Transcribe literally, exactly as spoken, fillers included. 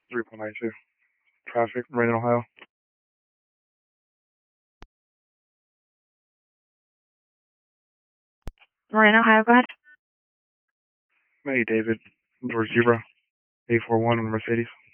three point nine two. Traffic, Rain, Ohio. Rain, Ohio, go ahead. Hey, David. George Zebra. eight four one on Mercedes.